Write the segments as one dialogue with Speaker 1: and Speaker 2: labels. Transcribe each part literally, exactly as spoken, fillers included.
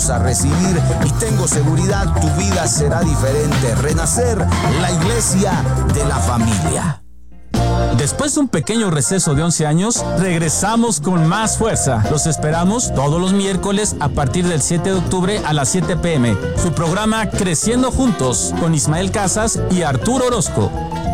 Speaker 1: vamos a recibir y tengo seguridad tu vida será diferente. Renacer, la iglesia de la familia.
Speaker 2: Después de un pequeño receso de once años, regresamos con más fuerza. Los esperamos todos los miércoles a partir del siete de octubre a las siete pe eme. Su programa Creciendo Juntos con Ismael Casas y Arturo Orozco.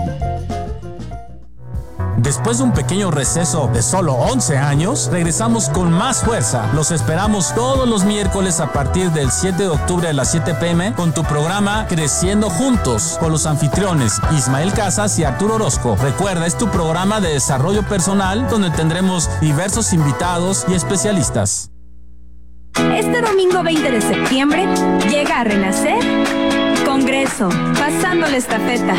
Speaker 2: Después de un pequeño receso de solo once años, regresamos con más fuerza. Los esperamos todos los miércoles a partir del siete de octubre a las siete pe eme con tu programa Creciendo Juntos con los anfitriones Ismael Casas y Arturo Orozco. Recuerda, es tu programa de desarrollo personal donde tendremos diversos invitados y especialistas.
Speaker 3: Este domingo veinte de septiembre llega a Renacer Congreso, pasando la estafeta.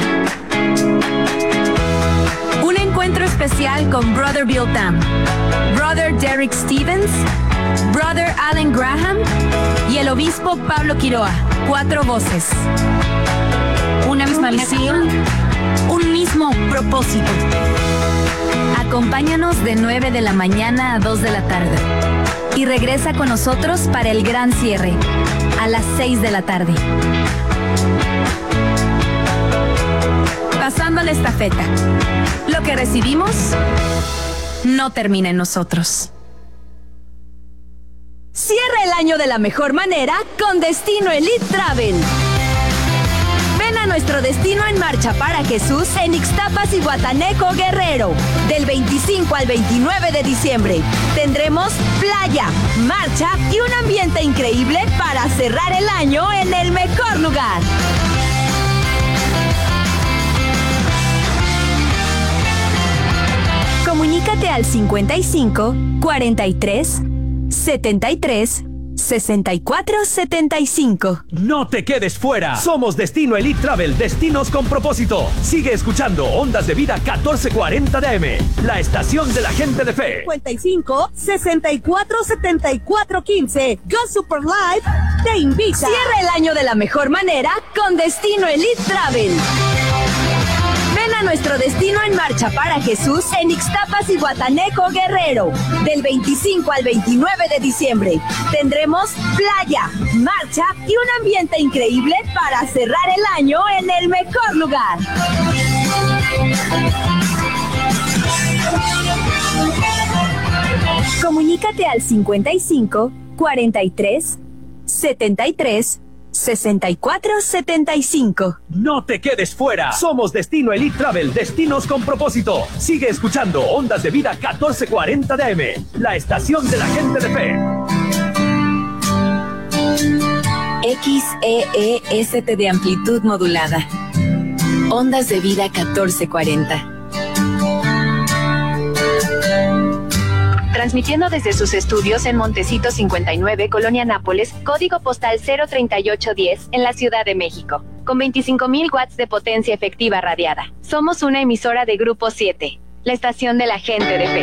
Speaker 3: Un encuentro especial con Brother Bill Tam, Brother Derek Stevens, Brother Alan Graham y el obispo Pablo Quiroa. Cuatro voces. Una misma visión, un mismo propósito. Acompáñanos de nueve de la mañana a dos de la tarde. Y regresa con nosotros para el gran cierre, a las seis de la tarde. Pasando la estafeta. Lo que recibimos no termina en nosotros. Cierra el año de la mejor manera con Destino Elite Travel. Ven a nuestro Destino en Marcha para Jesús en Ixtapas y Guataneco, Guerrero. Del veinticinco al veintinueve de diciembre. Tendremos playa, marcha y un ambiente increíble para cerrar el año en el mejor lugar. Comunícate al cincuenta y cinco, cuarenta y tres, setenta y tres, sesenta y cuatro, setenta y cinco.
Speaker 4: No te quedes fuera. Somos Destino Elite Travel, destinos con propósito. Sigue escuchando Ondas de Vida catorce cuarenta de A M, la estación de la gente de fe.
Speaker 3: cincuenta y cinco, sesenta y cuatro, setenta y cuatro, quince. Go Super Live te invita. Cierra el año de la mejor manera con Destino Elite Travel. Ven a nuestro Destino en Marcha para Jesús en Ixtapas y Guataneco, Guerrero. Del veinticinco al veintinueve de diciembre. Tendremos playa, marcha y un ambiente increíble para cerrar el año en el mejor lugar. Comunícate al cincuenta y cinco, cuarenta y tres, setenta y tres, sesenta y cuatro, setenta y cinco.
Speaker 4: No te quedes fuera. Somos Destino Elite Travel, destinos con propósito. Sigue escuchando Ondas de Vida catorce cuarenta de A M, la estación de la gente de fe.
Speaker 3: X E E S T de amplitud modulada. Ondas de Vida catorce cuarenta.
Speaker 5: Transmitiendo desde sus estudios en Montecito cincuenta y nueve, Colonia Nápoles, código postal cero treinta y ocho diez, en la Ciudad de México, con veinticinco mil watts de potencia efectiva radiada. Somos una emisora de Grupo siete, la estación de la gente de fe.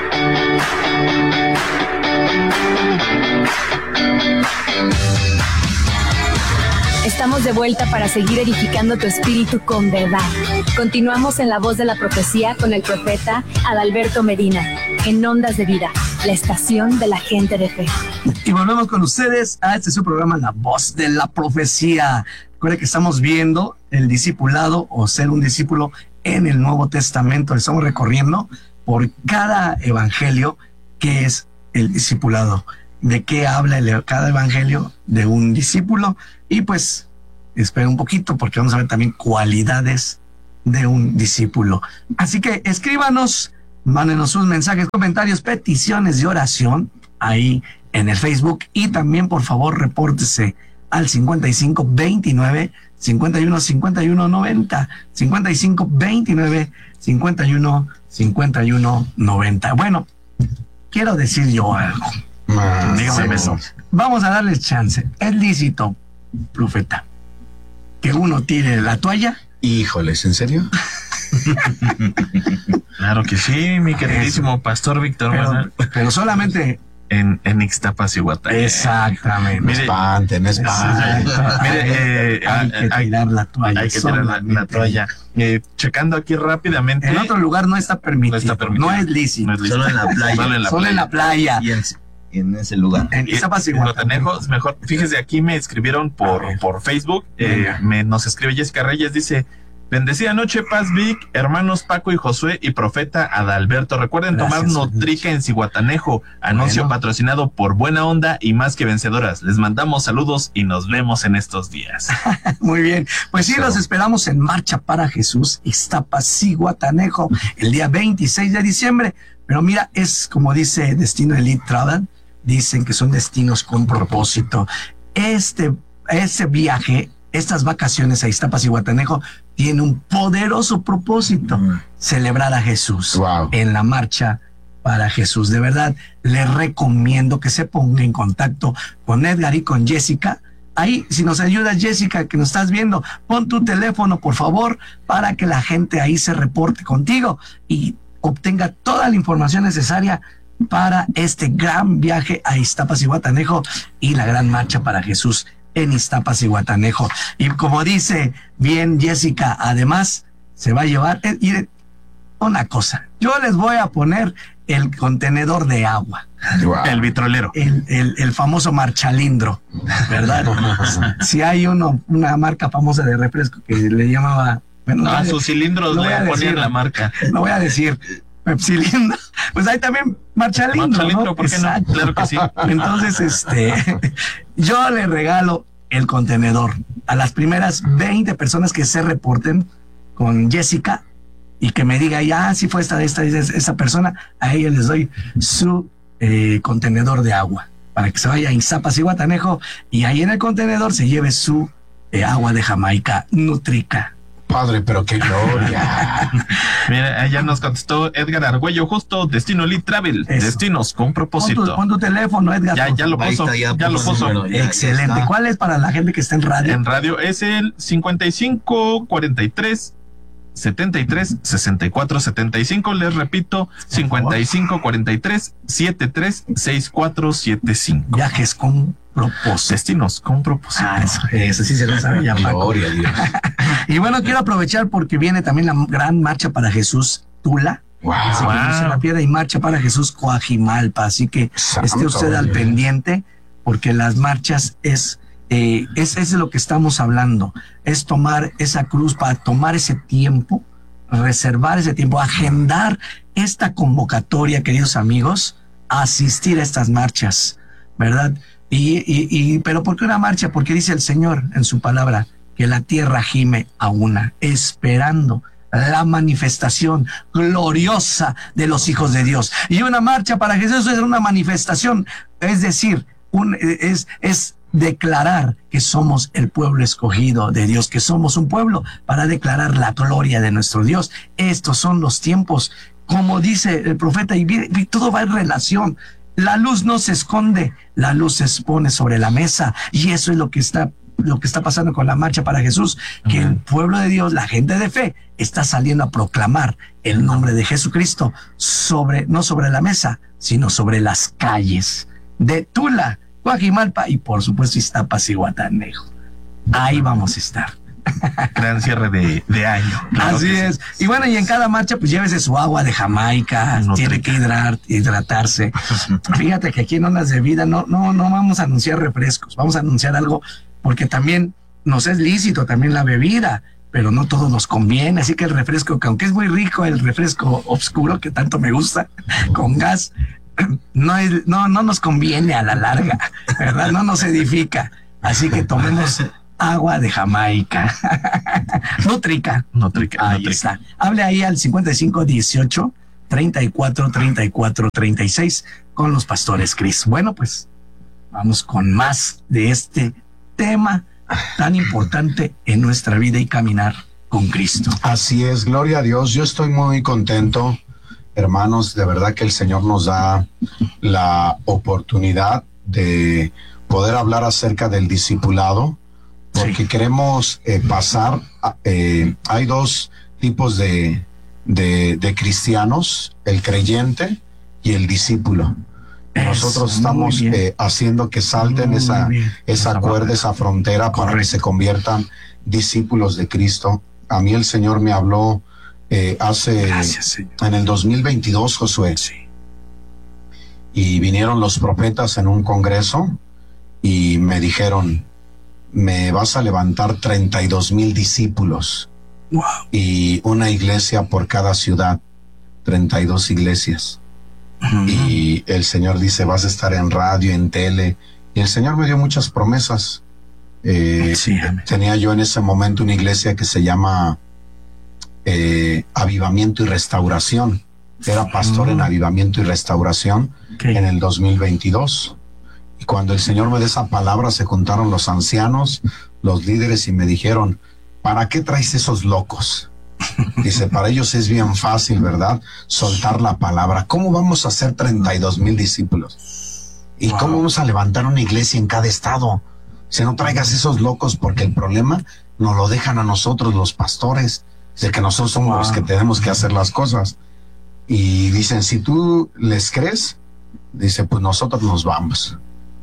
Speaker 3: Estamos de vuelta para seguir edificando tu espíritu con verdad. Continuamos en La Voz de la Profecía con el profeta Adalberto Medina, en Ondas de Vida, la estación de la gente de fe.
Speaker 6: Y volvemos con ustedes a este su programa, La Voz de la Profecía. Recuerden que estamos viendo el discipulado o ser un discípulo en el Nuevo Testamento. Estamos recorriendo por cada evangelio que es el discipulado. ¿De qué habla el, cada evangelio? De un discípulo. Y pues, espera un poquito porque vamos a ver también cualidades de un discípulo. Así que escríbanos, mándenos sus mensajes, comentarios, peticiones de oración ahí en el Facebook. Y también, por favor, repórtese al cincuenta y cinco, veintinueve, cincuenta y uno, cincuenta y uno, noventa. cincuenta y cinco, veintinueve, cincuenta y uno, cincuenta y uno, noventa. Bueno, quiero decir yo algo.
Speaker 7: Más
Speaker 6: Dígame eso. Vamos a darles chance. Es lícito, profeta, que uno tire la toalla.
Speaker 7: Híjoles, ¿en serio?
Speaker 8: Claro que sí, mi queridísimo eso. Pastor Víctor
Speaker 6: pero,
Speaker 8: Manuel.
Speaker 6: Pero solamente
Speaker 8: en, en Ixtapas y Guataneco.
Speaker 6: Exactamente.
Speaker 7: No espanten, no espanten.
Speaker 6: Mire, eh, hay que tirar la toalla.
Speaker 8: Hay que tirar la, la toalla. Eh, checando aquí rápidamente.
Speaker 6: En otro lugar no está permitido.
Speaker 8: No está permitido.
Speaker 6: No es lícito.
Speaker 7: No es lícito. Solo en la playa.
Speaker 8: Solo en la
Speaker 6: Solo
Speaker 8: playa.
Speaker 6: En la playa.
Speaker 7: Y en, en ese lugar.
Speaker 6: En Iztapas y
Speaker 8: Guatanejo, mejor. Fíjese, aquí me escribieron por, por Facebook. Eh, me, nos escribe Jessica Reyes, dice: bendecida noche, paz, Vic, hermanos Paco y Josué y profeta Adalberto. Recuerden Gracias, tomar Nutrica en Cihuatanejo. Anuncio bueno. patrocinado por Buena Onda y Más que Vencedoras. Les mandamos saludos y nos vemos en estos días.
Speaker 6: Muy bien. Pues sí, so. los esperamos en Marcha para Jesús, Iztapas y Guatanejo, el día veintiséis de diciembre. Pero mira, es como dice Destino Elite Travel, dicen que son destinos con propósito. Este, ese viaje, estas vacaciones a Iztapas y Guatanejo, tiene un poderoso propósito, mm. celebrar a Jesús wow. en la Marcha para Jesús. De verdad, les recomiendo que se ponga en contacto con Edgar y con Jessica. Ahí, si nos ayudas, Jessica, que nos estás viendo, pon tu teléfono, por favor, para que la gente ahí se reporte contigo y obtenga toda la información necesaria para este gran viaje a Iztapas y Guatanejo y la gran Marcha para Jesús en Iztapas y Guatanejo. Y como dice bien Jessica, además se va a llevar eh, y una cosa, yo les voy a poner el contenedor de agua,
Speaker 8: wow. el vitrolero,
Speaker 6: el, el, el famoso marchalindro, ¿verdad? Si hay uno, una marca famosa de refresco que le llamaba, bueno,
Speaker 8: a sus cilindros le ponían la marca,
Speaker 6: no voy a decir Pepsilindro, pues hay también marchalindro,
Speaker 8: marchalindro,
Speaker 6: ¿no?
Speaker 8: ¿por qué no? Claro que sí.
Speaker 6: Entonces, este, yo le regalo el contenedor a las primeras veinte personas que se reporten con Jessica y que me diga, ya, si fue esta, esta, esta, esta persona, a ella les doy su eh, contenedor de agua para que se vaya a Iztapas y Guatanejo y ahí en el contenedor se lleve su eh, agua de Jamaica, Nutrica.
Speaker 7: Padre, pero qué gloria.
Speaker 8: Mira, allá nos contestó Edgar Argüello, justo Destino Elite Travel, Eso. Destinos con propósito.
Speaker 6: Pon tu, pon tu teléfono, Edgar.
Speaker 8: Ya, ya lo puso, ya, ya lo puso.
Speaker 6: Número, ya, Excelente. Ya ¿Cuál es para la gente que está en radio?
Speaker 8: En radio es el cincuenta y cinco cuarenta y tres setenta y tres sesenta y cuatro setenta y cinco. Les repito, cincuenta y cinco cuarenta y tres setenta y tres sesenta y cuatro setenta y cinco.
Speaker 6: Viajes con propósito.
Speaker 8: Destinos con propósito.
Speaker 6: Ah, eso, eso sí se lo sabe llamar.
Speaker 7: Gloria a Dios.
Speaker 6: Y bueno, quiero aprovechar porque viene también la gran Marcha para Jesús Tula.
Speaker 7: Wow.
Speaker 6: Así que no se la pierda, y Marcha para Jesús Coajimalpa. Así que Santo esté usted Dios. al pendiente, porque las marchas es, eh, es, es de lo que estamos hablando. Es tomar esa cruz, para tomar ese tiempo, reservar ese tiempo, agendar esta convocatoria, queridos amigos, a asistir a estas marchas, ¿verdad? Y, y, y, pero ¿por qué una marcha? Porque dice el Señor en su palabra que la tierra gime a una, esperando la manifestación gloriosa de los hijos de Dios. Y una marcha para Jesús es una manifestación, es decir, un, es, es declarar que somos el pueblo escogido de Dios, que somos un pueblo para declarar la gloria de nuestro Dios. Estos son los tiempos, como dice el profeta, y, y todo va en relación. La luz no se esconde, la luz se expone sobre la mesa, y eso es lo que está, lo que está pasando con la Marcha para Jesús, que uh-huh. el pueblo de Dios, la gente de fe, está saliendo a proclamar el nombre de Jesucristo sobre, no sobre la mesa, sino sobre las calles de Tula, Coajimalpa y por supuesto Iztapas y Guatanejo. Ahí vamos a estar.
Speaker 8: Gran cierre de, de año.
Speaker 6: Claro. Así es. Sí. Y bueno, y en cada marcha, pues llévese su agua de Jamaica, no tiene que hidrar, hidratarse. Fíjate que aquí en Ondas de Vida no, no, no vamos a anunciar refrescos, vamos a anunciar algo, porque también nos es lícito también la bebida, pero no todo nos conviene. Así que el refresco, que aunque es muy rico, el refresco oscuro que tanto me gusta, con gas, no, es, no, no nos conviene a la larga, ¿verdad? No nos edifica. Así que tomemos agua de Jamaica. Nutrica.
Speaker 8: Nutrica.
Speaker 6: Ahí está. Hable ahí al cincuenta y cinco dieciocho treinta y cuatro treinta y cuatro treinta y seis con los pastores Cris. Bueno, pues vamos con más de este tema tan importante en nuestra vida y caminar con Cristo.
Speaker 7: Así es, gloria a Dios. Yo estoy muy contento, hermanos, de verdad que el Señor nos da la oportunidad de poder hablar acerca del discipulado, porque sí. queremos eh, pasar, a, eh, hay dos tipos de, de, de cristianos, el creyente y el discípulo. Eso, nosotros estamos eh, haciendo que salten muy esa, esa cuerda, esa frontera, correcto, para que se conviertan discípulos de Cristo. A mí el Señor me habló eh, hace, Gracias, en el dos mil veintidós, Josué. Sí. y vinieron los profetas en un congreso y me dijeron, me vas a levantar treinta y dos mil discípulos.
Speaker 6: Wow.
Speaker 7: Y una iglesia por cada ciudad, treinta y dos iglesias. Uh-huh. Y el Señor dice, vas a estar en radio, en tele. Y el Señor me dio muchas promesas. Eh, sí, tenía yo en ese momento una iglesia que se llama eh, Avivamiento y Restauración. Era pastor uh-huh. en Avivamiento y Restauración okay. en el dos mil veintidós. Y cuando el Señor me dio esa palabra, se juntaron los ancianos, los líderes, y me dijeron, ¿para qué traes esos locos? Dice, para ellos es bien fácil, ¿verdad? Soltar la palabra. ¿Cómo vamos a hacer treinta y dos mil discípulos? ¿Y wow. cómo vamos a levantar una iglesia en cada estado? Si no traigas esos locos, porque el problema nos lo dejan a nosotros, los pastores, de que nosotros somos wow. los que tenemos que hacer las cosas. Y dicen, si tú les crees, dice, pues nosotros nos vamos.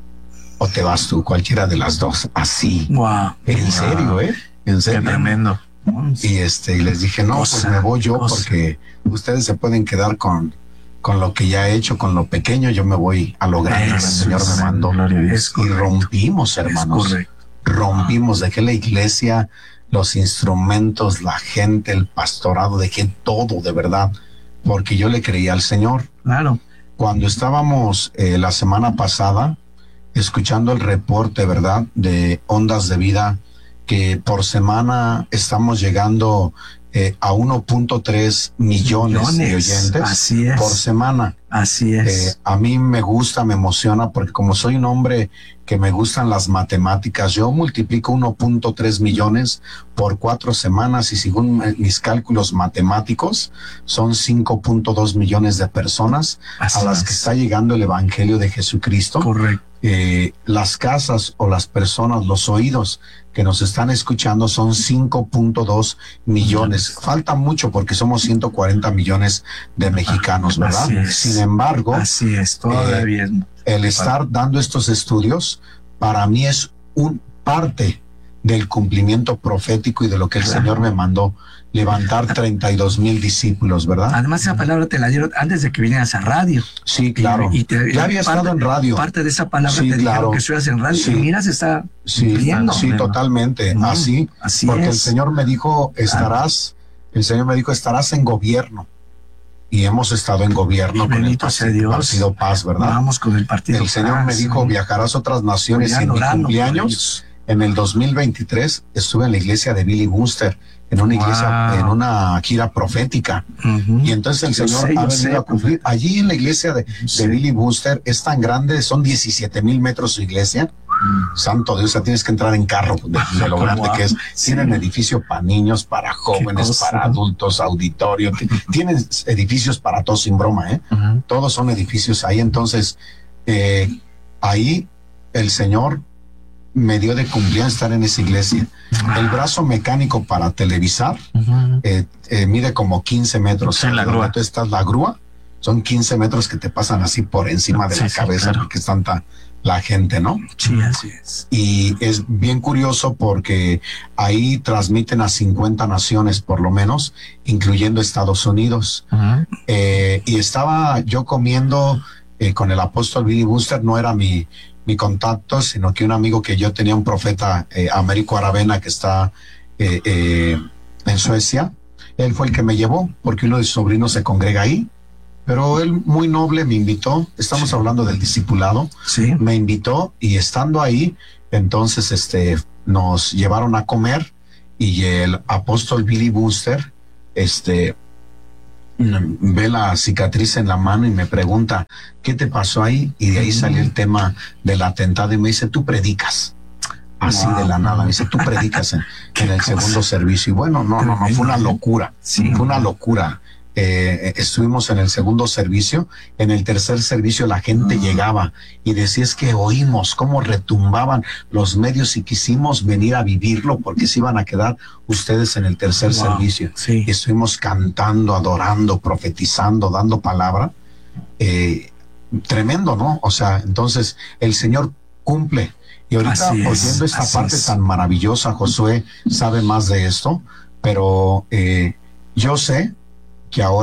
Speaker 7: O te vas tú, cualquiera de las dos. Así.
Speaker 6: Wow.
Speaker 7: En wow. serio, ¿eh? En serio.
Speaker 8: Qué tremendo.
Speaker 7: Y este, y les dije, no, cosa, pues me voy yo cosa. porque ustedes se pueden quedar con, con lo que ya he hecho, con lo pequeño, yo me voy a lo grande. El Señor me mandó. Y rompimos, hermanos. Rompimos, dejé la iglesia, los instrumentos, la gente, el pastorado, dejé todo de verdad, porque yo le creía al Señor.
Speaker 6: Claro.
Speaker 7: Cuando estábamos eh, la semana pasada escuchando el reporte, ¿verdad?, de Ondas de Vida, que por semana estamos llegando eh, a uno punto tres millones, millones de oyentes.
Speaker 6: Así es.
Speaker 7: Por semana.
Speaker 6: Así es.
Speaker 7: Eh, a mí me gusta, me emociona, porque como soy un hombre que me gustan las matemáticas, yo multiplico uno punto tres millones por cuatro semanas y según mis cálculos matemáticos son cinco punto dos millones de personas Así a las es. que está llegando el Evangelio de Jesucristo.
Speaker 6: Correcto.
Speaker 7: Eh, las casas o las personas, los oídos que nos están escuchando son cinco punto dos millones. Falta mucho porque somos ciento cuarenta millones de mexicanos, ¿verdad?
Speaker 6: Así es.
Speaker 7: Sin embargo,
Speaker 6: así es, todavía
Speaker 7: eh, el estar dando estos estudios para mí es un parte del cumplimiento profético y de lo que el claro. Señor me mandó, levantar treinta y dos mil discípulos, ¿verdad?
Speaker 6: Además, esa palabra te la dieron antes de que vinieras a radio.
Speaker 7: Sí, claro.
Speaker 6: Y, y te,
Speaker 7: ya había
Speaker 6: parte,
Speaker 7: estado en radio.
Speaker 6: Parte de esa palabra
Speaker 7: sí,
Speaker 6: te
Speaker 7: claro.
Speaker 6: dijeron que estuvieras en radio.
Speaker 7: Sí.
Speaker 6: Y mira, se está cumpliendo.
Speaker 7: Sí, sí, totalmente. Mm, así,
Speaker 6: así
Speaker 7: porque
Speaker 6: es.
Speaker 7: el Señor me dijo, estarás, ah. el Señor me dijo, estarás en gobierno. Y hemos estado en gobierno con el partido, partido Paz, ¿verdad?
Speaker 6: Vamos con el partido
Speaker 7: El Señor
Speaker 6: Paz,
Speaker 7: me dijo,
Speaker 6: sí.
Speaker 7: viajarás a otras naciones. Y en mi cumpleaños, en el dos mil veintitrés, estuve en la iglesia de Billy Wooster, en una iglesia, wow. en una gira profética. Uh-huh. Y entonces el Señor sé, ha venido sé, a cumplir. Pues, allí en la iglesia de, sí. de Billy Wooster es tan grande, son diecisiete mil metros su iglesia. Mm. Santo Dios, o sea, tienes que entrar en carro de, de lo grande que es. Sí. Tienen edificio para niños, para jóvenes, para adultos, auditorio. Tienen edificios para todos, sin broma, ¿eh? Uh-huh. Todos son edificios ahí. Entonces, eh, ahí el Señor me dio de cumplir estar en esa iglesia. Uh-huh. El brazo mecánico para televisar uh-huh. eh, eh, mide como quince metros.
Speaker 8: Sí, en la grúa.
Speaker 7: Tú estás la grúa, son quince metros que te pasan así por encima de sí, la sí, cabeza, claro. porque es tanta la gente, ¿no?
Speaker 6: Sí, así es.
Speaker 7: Y es bien curioso porque ahí transmiten a cincuenta naciones por lo menos, incluyendo Estados Unidos. Uh-huh. Eh, y estaba yo comiendo eh, con el apóstol Billy Wooster, no era mi, mi contacto, sino que un amigo que yo tenía, un profeta, eh, Américo Aravena, que está eh, eh, en Suecia. Él fue el que me llevó porque uno de sus sobrinos se congrega ahí. Pero él muy noble me invitó, estamos sí. hablando del discipulado,
Speaker 6: sí.
Speaker 7: me invitó y estando ahí, entonces este, nos llevaron a comer y el apóstol Billy Wooster este, ve la cicatriz en la mano y me pregunta, ¿qué te pasó ahí? Y de ahí salió el tema del atentado y me dice, tú predicas. Así wow. de la nada, me dice, tú predicas en, en el cosa? segundo servicio. Y bueno, no, no, no, fue una locura,
Speaker 6: sí.
Speaker 7: fue una locura. Eh, estuvimos en el segundo servicio, en el tercer servicio la gente uh-huh. llegaba y decía, es que oímos cómo retumbaban los medios y quisimos venir a vivirlo porque se iban a quedar ustedes en el tercer wow. servicio.
Speaker 6: Sí.
Speaker 7: Y estuvimos cantando, adorando, profetizando, dando palabra. Eh, tremendo, ¿no? O sea, entonces el Señor cumple. Y ahorita
Speaker 6: así
Speaker 7: oyendo
Speaker 6: es,
Speaker 7: esta parte
Speaker 6: es.
Speaker 7: tan maravillosa, Josué sabe más de esto, pero eh, yo sé que ahora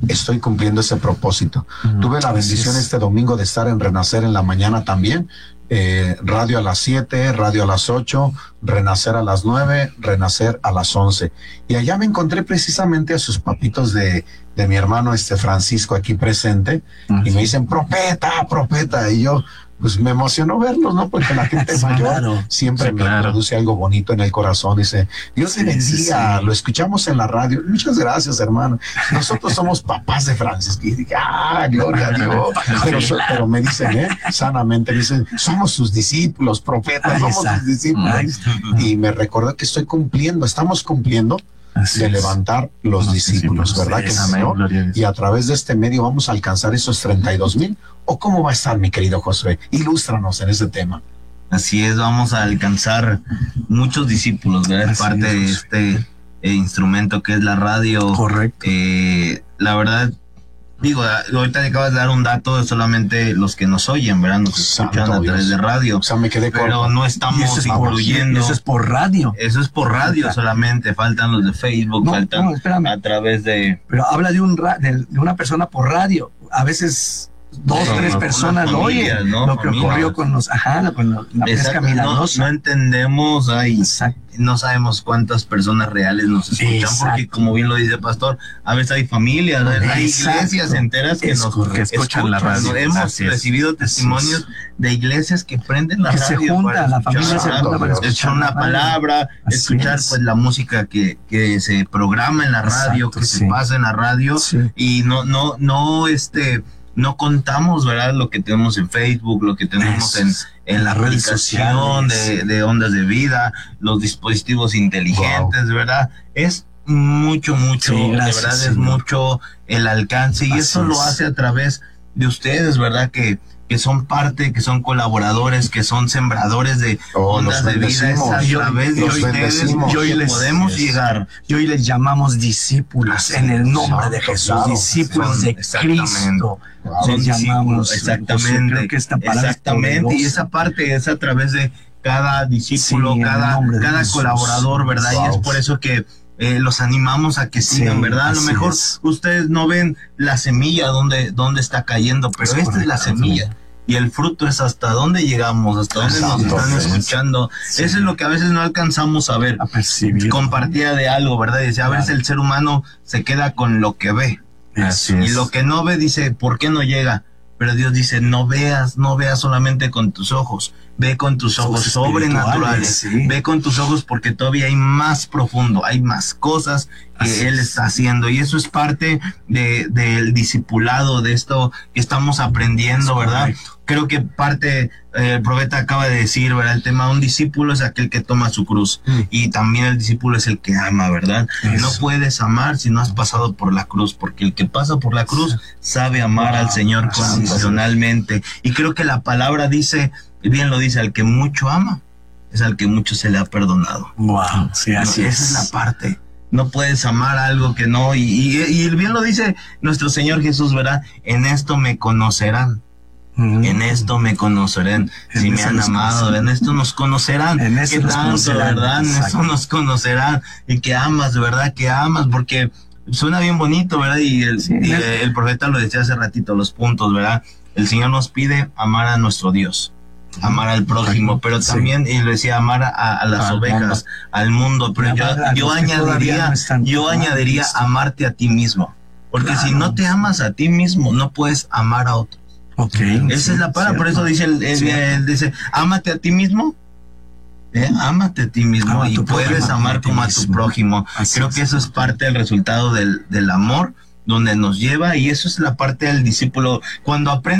Speaker 7: estoy cumpliendo ese propósito.
Speaker 6: Mm,
Speaker 7: Tuve la bendición este domingo de estar en Renacer en la mañana también. Eh, radio a las siete, radio a las ocho, Renacer a las nueve, Renacer a las once. Y allá me encontré precisamente a sus papitos de, de mi hermano este Francisco aquí presente, uh-huh. y me dicen, profeta, profeta, y yo, pues me emocionó verlos, ¿no? Porque la gente mayor
Speaker 6: claro,
Speaker 7: siempre
Speaker 6: sí,
Speaker 7: me
Speaker 6: claro.
Speaker 7: produce algo bonito en el corazón. Dice, Dios te
Speaker 6: sí,
Speaker 7: bendiga,
Speaker 6: sí, sí.
Speaker 7: Lo escuchamos en la radio. Muchas gracias, hermano. Nosotros somos papás de Francisco. Y dije, ah, gloria a Dios. Pero, pero me dicen, ¿eh? Sanamente, me dicen, somos sus discípulos, profetas, somos sus discípulos. Y me recordó que estoy cumpliendo, estamos cumpliendo Así de es. levantar los, los discípulos, discípulos, ¿verdad? Es, que no? Y a través de este medio vamos a alcanzar esos treinta y dos mil. ¿O cómo va a estar, mi querido Josué? Ilústranos en ese tema.
Speaker 9: Así es, vamos a alcanzar muchos discípulos, ¿verdad? Es parte es, de este eh, instrumento que es la radio.
Speaker 6: Correcto.
Speaker 9: Eh, la verdad, digo, ahorita le acabas de dar un dato de solamente los que nos oyen, ¿verdad? Nos escuchan Santo a través Dios. de radio. O
Speaker 7: sea, me quedé
Speaker 9: pero corto. no estamos eso es incluyendo.
Speaker 6: Eso es por radio.
Speaker 9: Eso es por radio Falta. solamente. Faltan los de Facebook, no, faltan no, a través de.
Speaker 6: Pero habla de un ra de, de una persona por radio. A veces dos, no, tres no, personas lo oyen. ¿no? Lo que familias. ocurrió con los, ajá, con los, la pesca milagrosa.
Speaker 9: No, no entendemos, ay, no sabemos cuántas personas reales nos escuchan, Exacto. porque como bien lo dice el pastor, a veces hay familias, Exacto. hay iglesias enteras que
Speaker 6: es
Speaker 9: nos
Speaker 6: que escuchan,
Speaker 9: escuchan
Speaker 6: la radio.
Speaker 9: Hemos
Speaker 6: Así
Speaker 9: recibido
Speaker 6: es.
Speaker 9: testimonios de iglesias que prenden la
Speaker 6: que
Speaker 9: radio.
Speaker 6: Se junta, la familia se junta para
Speaker 9: escuchar una palabra, Así escuchar es. pues la música que, que se programa en la radio, Exacto, que sí. se pasa en la radio, sí. y no, no, no, este... no contamos, ¿verdad? Lo que tenemos en Facebook, lo que tenemos en, en la aplicación de, de Ondas de Vida, los dispositivos inteligentes, wow. ¿verdad? Es mucho, mucho, sí, gracias, de verdad sí, es no. mucho el alcance y Así eso es. lo hace a través de ustedes, ¿verdad? Que que son parte, que son colaboradores, que son sembradores de oh, Ondas de Vida. Es a través de ustedes
Speaker 6: yo
Speaker 9: que
Speaker 6: les,
Speaker 9: podemos
Speaker 6: es,
Speaker 9: llegar.
Speaker 6: Y hoy les llamamos discípulos Así en el nombre de Jesús, claro, discípulos de Cristo.
Speaker 9: Wow. Les llamamos. Exactamente.
Speaker 6: Creo que esta palabra
Speaker 9: exactamente. Y esa parte es a través de cada discípulo, sí, cada, cada colaborador, ¿verdad? Wow. Y es por eso que Eh, los animamos a que sigan, sí, ¿verdad? A lo mejor es. ustedes no ven la semilla donde, donde está cayendo, pero es esta correcto, es la semilla. Sí. Y el fruto es hasta dónde llegamos, hasta dónde Exacto, nos están es. escuchando. Sí. Eso es lo que a veces no alcanzamos a ver.
Speaker 6: A percibir.
Speaker 9: Compartía de algo, ¿verdad? Y dice, a veces el ser humano se queda con lo que ve.
Speaker 6: Así
Speaker 9: y
Speaker 6: es.
Speaker 9: lo que no ve dice, ¿por qué no llega? Pero Dios dice, no veas, no veas solamente con tus ojos, ve con tus ojos sobrenaturales, sí. ve con tus ojos porque todavía hay más profundo, hay más cosas que Así Él es. está haciendo y eso es parte de, del discipulado, de esto que estamos aprendiendo, es ¿verdad? Correcto. Creo que parte, eh, el profeta acaba de decir, ¿verdad? El tema, un discípulo es aquel que toma su cruz mm. y también el discípulo es el que ama, ¿verdad? Eso. No puedes amar si no has pasado por la cruz, porque el que pasa por la cruz sabe amar wow. al Señor condicionalmente. Y creo que la palabra dice, bien lo dice, al que mucho ama, es al que mucho se le ha perdonado.
Speaker 6: Wow, sí, así
Speaker 9: no,
Speaker 6: es.
Speaker 9: Esa es la parte. No puedes amar algo que no, y, y, y bien lo dice nuestro Señor Jesús, ¿verdad? En esto me conocerán. Mm. En esto me conocerán, en si me han amado, conocerán. en esto nos conocerán, en qué tanto, ¿verdad? En esto nos conocerán, y que amas, ¿verdad? Que amas, porque suena bien bonito, ¿verdad? Y el, sí, y el, el profeta lo decía hace ratito, los puntos, ¿verdad? El Señor nos pide amar a nuestro Dios, amar al prójimo, pero también, sí. y lo decía, amar a, a las al ovejas, mundo. al mundo, pero yo, yo añadiría, no yo añadiría amarte a ti mismo, porque claro. si no te amas a ti mismo, no puedes amar a otros.
Speaker 6: Okay,
Speaker 9: Esa sí, es la palabra, por eso dice, el, el, el, dice, ámate a ti mismo, ¿eh? ámate a ti mismo Ama y puedes prójimo, amar como a tu prójimo. Así Creo es. que eso es parte del resultado del, del amor, donde nos lleva, y eso es la parte del discípulo, cuando aprende